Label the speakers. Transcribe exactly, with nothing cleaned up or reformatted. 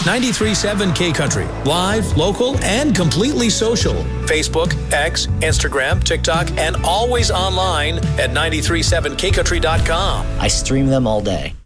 Speaker 1: ninety-three point seven K Country. Live, local, and completely social. Facebook, X, Instagram, TikTok, and always online at nine three seven k country dot com.
Speaker 2: I stream them all day.